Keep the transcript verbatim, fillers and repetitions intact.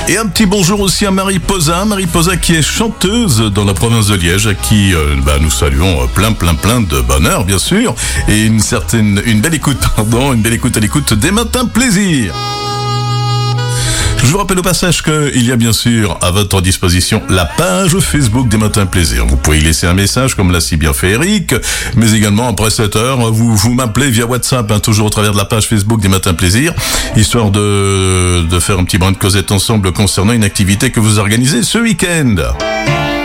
Et un petit bonjour aussi à Marie Posa, Marie Posa qui est chanteuse dans la province de Liège, à qui euh, bah, nous saluons plein plein plein de bonheur bien sûr, et une certaine, une belle écoute, pardon, une belle écoute à l'écoute des Matins Plaisir. Je vous rappelle au passage qu'il y a bien sûr à votre disposition la page Facebook des Matins Plaisir. Vous pouvez y laisser un message comme l'a si bien fait Eric, mais également après cette heure, vous, vous m'appelez via WhatsApp, hein, toujours au travers de la page Facebook des Matins Plaisir, histoire de, de faire un petit brin de causette ensemble concernant une activité que vous organisez ce week-end.